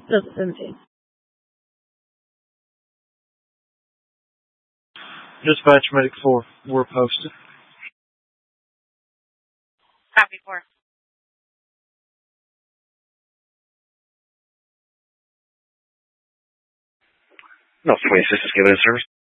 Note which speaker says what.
Speaker 1: Delta 17.
Speaker 2: Dispatch Medic 4, we're posted.
Speaker 3: Copy 4.
Speaker 4: No, 26 is given in service.